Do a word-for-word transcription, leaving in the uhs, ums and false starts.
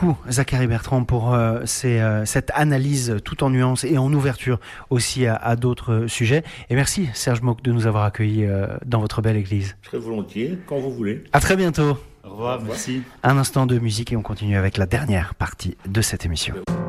beaucoup, Zacharie Bertrand, pour euh, ces, euh, cette analyse tout en nuances et en ouverture aussi à, à d'autres sujets. Et merci, Serge Mauck, de nous avoir accueillis euh, dans votre belle église. Très volontiers, quand vous voulez. À très bientôt. Au revoir, merci. Un instant de musique et on continue avec la dernière partie de cette émission.